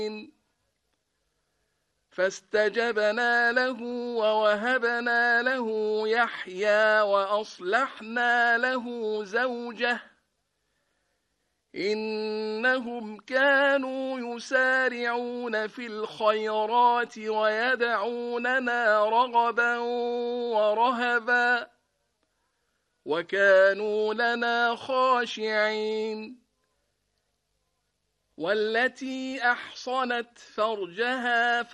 فاستجبنا له ووهبنا له يحيى وأصلحنا له زوجه إنهم كانوا يسارعون في الخيرات ويدعوننا رغبا ورهبا وكانوا لنا خاشعين. والتي أحصنت فرجها